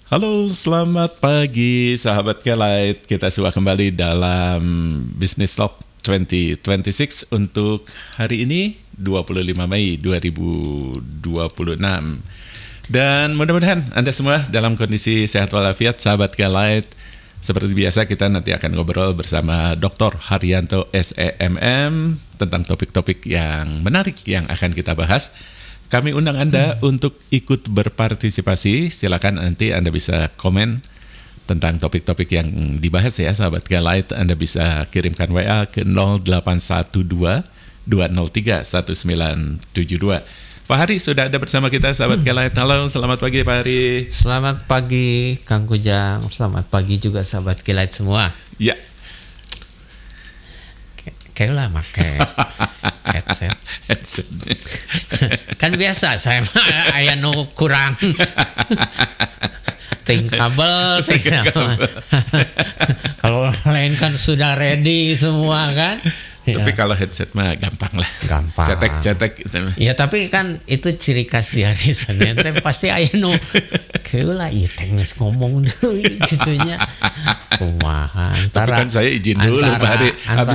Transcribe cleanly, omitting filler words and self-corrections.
Halo, selamat pagi sahabat Kelight. Kita sudah kembali dalam Business Talk 2026 untuk hari ini 25 Mei 2026. Dan mudah-mudahan Anda semua dalam kondisi sehat walafiat sahabat Kelight. Seperti biasa kita nanti akan ngobrol bersama Dr. Haryanto SEMM tentang topik-topik yang menarik yang akan kita bahas. Kami undang Anda untuk ikut berpartisipasi. Silakan nanti Anda bisa komen tentang topik-topik yang dibahas ya sahabat Kelight. Anda bisa kirimkan WA ke 0812 203 1972. Pak Hari sudah ada bersama kita sahabat Kelight. Halo, selamat pagi Pak Hari. Selamat pagi Kang Kujang. Selamat pagi juga sahabat Kelight semua. Ya. Kayak lah pakai headset. Kan biasa saya aya nu kurang. Ting kabel. Kalau lain kan sudah ready semua kan. Tapi kalau headset mah gampang lah. Gampang. Cetek gitu. Ya tapi kan itu ciri khas di hari Senin. Tapi pasti aya nu kayak lah ieu teh geus ngomong deui gitu nya. Kumaha. Tapi kan saya izin dulu Pak Hari.